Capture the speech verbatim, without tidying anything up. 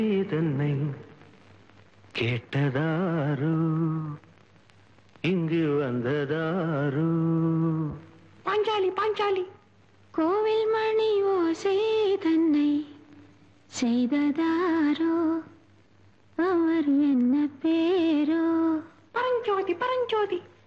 தன்னை கேட்டதாரோ இங்கு வந்ததாரோ பாஞ்சாலி பாஞ்சாலி கோவில் மணி ஓசை தன்னை செய்ததாரோ அவர் என்ன பேரோ பரஞ்சோதி பரஞ்சோதி